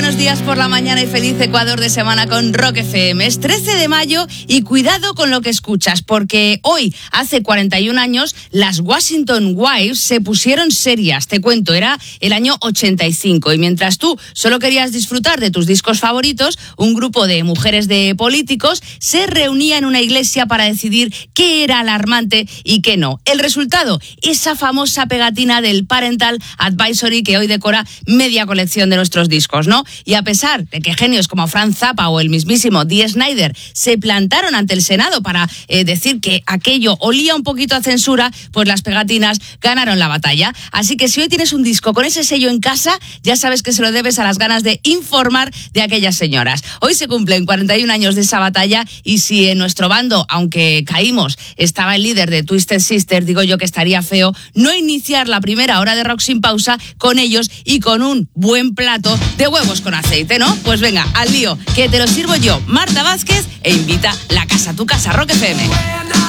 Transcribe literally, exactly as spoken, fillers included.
buenos días por la mañana y feliz Ecuador de semana con Rock F M. Es trece de mayo y cuidado con lo que escuchas, porque hoy, hace cuarenta y un años, las Washington Wives se pusieron serias. Te cuento, era el año ochenta y cinco y mientras tú solo querías disfrutar de tus discos favoritos, un grupo de mujeres de políticos se reunía en una iglesia para decidir qué era alarmante y qué no. El resultado, esa famosa pegatina del Parental Advisory que hoy decora media colección de nuestros discos, ¿no? Y a pesar de que genios como Frank Zappa o el mismísimo Dee Snider se plantaron ante el Senado para eh, decir que aquello olía un poquito a censura, pues las pegatinas ganaron la batalla. Así que si hoy tienes un disco con ese sello en casa, ya sabes que se lo debes a las ganas de informar de aquellas señoras. Hoy se cumplen cuarenta y un años de esa batalla y si en nuestro bando, aunque caímos, estaba el líder de Twisted Sister, digo yo que estaría feo no iniciar la primera hora de Rock sin pausa con ellos y con un buen plato de huevos con aceite, ¿no? Pues venga, al lío, que te lo sirvo yo, Marta Vázquez, e invita la casa a tu casa, Rock F M.